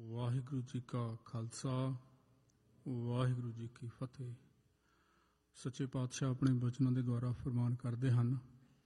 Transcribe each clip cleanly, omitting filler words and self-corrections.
ਵਾਹਿਗੁਰੂ ਜੀ ਕਾ ਖਾਲਸਾ ਵਾਹਿਗੁਰੂ ਜੀ ਕੀ ਫਤਿਹ। ਸੱਚੇ ਪਾਤਸ਼ਾਹ ਆਪਣੇ ਬਚਨਾਂ ਦੇ ਦੁਆਰਾ ਫਰਮਾਨ ਕਰਦੇ ਹਨ,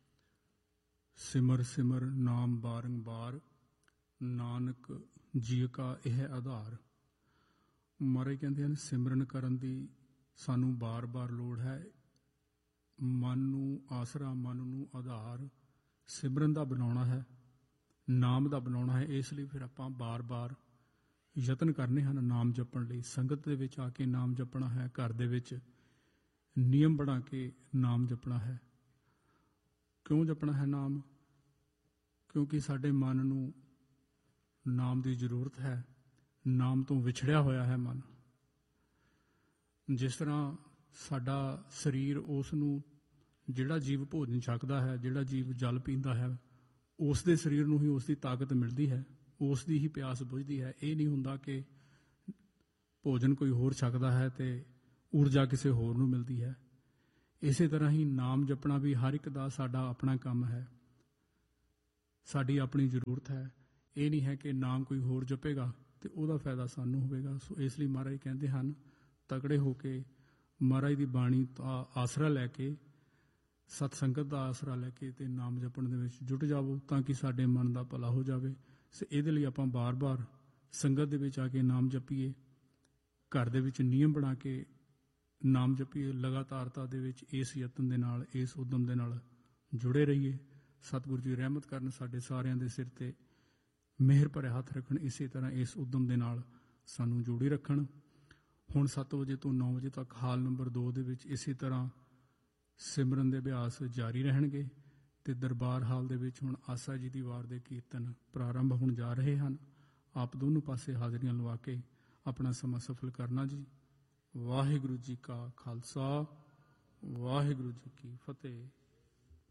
ਸਿਮਰ ਸਿਮਰ ਨਾਮ ਬਾਰੰਬਾਰ, ਨਾਨਕ ਜੀ ਕਾ ਇਹ ਆਧਾਰ। ਮਹਾਰਾਜ ਕਹਿੰਦੇ ਹਨ, ਸਿਮਰਨ ਕਰਨ ਦੀ ਸਾਨੂੰ ਬਾਰ-ਬਾਰ ਲੋੜ ਹੈ। ਮਨ ਨੂੰ ਆਸਰਾ, ਮਨ ਨੂੰ ਆਧਾਰ ਸਿਮਰਨ ਦਾ ਬਣਾਉਣਾ ਹੈ, ਨਾਮ ਦਾ ਬਣਾਉਣਾ ਹੈ। ਇਸ ਲਈ ਫਿਰ ਆਪਾਂ ਬਾਰ-ਬਾਰ ਯਤਨ ਕਰਨੇ ਹਨ ਨਾਮ ਜਪਣ ਲਈ। ਸੰਗਤ ਦੇ ਵਿੱਚ ਆ ਕੇ ਨਾਮ ਜਪਣਾ ਹੈ, ਘਰ ਦੇ ਵਿੱਚ ਨਿਯਮ ਬਣਾ ਕੇ ਨਾਮ ਜਪਣਾ ਹੈ। ਕਿਉਂ ਜਪਣਾ ਹੈ ਨਾਮ? ਕਿਉਂਕਿ ਸਾਡੇ ਮਨ ਨੂੰ ਨਾਮ ਦੀ ਜ਼ਰੂਰਤ ਹੈ। ਨਾਮ ਤੋਂ ਵਿਛੜਿਆ ਹੋਇਆ ਹੈ ਮਨ। ਜਿਸ ਤਰ੍ਹਾਂ ਸਾਡਾ ਸਰੀਰ, ਉਸ ਨੂੰ ਜਿਹੜਾ ਜੀਵ ਭੋਜਨ ਛਕਦਾ ਹੈ, ਜਿਹੜਾ ਜੀਵ ਜਲ ਪੀਂਦਾ ਹੈ, ਉਸ ਦੇ ਸਰੀਰ ਨੂੰ ਹੀ ਉਸ ਦੀ ਤਾਕਤ ਮਿਲਦੀ ਹੈ, ਉਸ ਦੀ ਹੀ ਪਿਆਸ ਬੁਝਦੀ ਹੈ। ਇਹ ਨਹੀਂ ਹੁੰਦਾ ਕਿ ਭੋਜਨ ਕੋਈ ਹੋਰ ਛਕਦਾ ਹੈ ਤੇ ਊਰਜਾ ਕਿਸੇ ਹੋਰ ਨੂੰ ਮਿਲਦੀ ਹੈ। ਇਸੇ ਤਰ੍ਹਾਂ ਹੀ ਨਾਮ ਜਪਣਾ ਵੀ ਹਰ ਇੱਕ ਦਾ ਸਾਡਾ ਆਪਣਾ ਕੰਮ ਹੈ, ਸਾਡੀ ਆਪਣੀ ਜ਼ਰੂਰਤ ਹੈ। ਇਹ ਨਹੀਂ ਹੈ ਕਿ ਨਾਮ ਕੋਈ ਹੋਰ ਜਪੇਗਾ ਤੇ ਉਹਦਾ ਫਾਇਦਾ ਸਾਨੂੰ ਹੋਵੇਗਾ। ਸੋ ਇਸ ਲਈ ਮਹਾਰਾਜ ਕਹਿੰਦੇ ਹਨ, ਤਕੜੇ ਹੋ ਕੇ ਮਹਾਰਾਜ ਦੀ ਬਾਣੀ ਦਾ ਆਸਰਾ ਲੈ ਕੇ, ਸਤ ਸੰਗਤ ਦਾ ਆਸਰਾ ਲੈ ਕੇ ਤੇ ਨਾਮ ਜਪਣ ਦੇ ਵਿੱਚ ਜੁਟ ਜਾਵੋ, ਤਾਂ ਕਿ ਸਾਡੇ ਮਨ ਦਾ ਭਲਾ ਹੋ ਜਾਵੇ। ਸੋ ਇਹਦੇ ਲਈ ਆਪਾਂ ਬਾਰ-ਬਾਰ ਸੰਗਤ ਦੇ ਵਿੱਚ ਆ ਕੇ ਨਾਮ ਜਪੀਏ, ਘਰ ਦੇ ਵਿੱਚ ਨਿਯਮ ਬਣਾ ਕੇ ਨਾਮ ਜਪੀਏ। ਲਗਾਤਾਰਤਾ ਦੇ ਵਿੱਚ ਇਸ ਯਤਨ ਦੇ ਨਾਲ, ਇਸ ਉਦਮ ਦੇ ਨਾਲ ਜੁੜੇ ਰਹੀਏ। ਸਤਿਗੁਰੂ ਜੀ ਰਹਿਮਤ ਕਰਨ, ਸਾਡੇ ਸਾਰਿਆਂ ਦੇ ਸਿਰ ਤੇ ਮਿਹਰ ਭਰੇ ਹੱਥ ਰੱਖਣ। ਇਸੇ ਤਰ੍ਹਾਂ ਇਸ ਉਦਮ ਦੇ ਨਾਲ ਸਾਨੂੰ ਜੋੜੀ ਰੱਖਣ। ਹੁਣ 7 ਵਜੇ ਤੋਂ 9 ਵਜੇ ਤੱਕ ਹਾਲ ਨੰਬਰ 2 ਦੇ ਵਿੱਚ ਇਸੇ ਤਰ੍ਹਾਂ ਸਿਮਰਨ ਦੇ ਅਭਿਆਸ ਜਾਰੀ ਰਹਿਣਗੇ ਤੇ ਦਰਬਾਰ ਹਾਲ ਦੇ ਵਿੱਚ ਹੁਣ ਆਸਾ ਜੀ ਦੀ ਵਾਰ ਦੇ ਕੀਰਤਨ ਪ੍ਰਾਰੰਭ ਹੋਣ ਜਾ ਰਹੇ ਹਨ। ਆਪ ਦੋਨੋਂ ਪਾਸੇ ਹਾਜ਼ਰੀਆਂ ਲਵਾ ਕੇ ਆਪਣਾ ਸਮਾਂ ਸਫਲ ਕਰਨਾ ਜੀ। ਵਾਹਿਗੁਰੂ ਜੀ ਕਾ ਖਾਲਸਾ ਵਾਹਿਗੁਰੂ ਜੀ ਕੀ ਫਤਿਹ।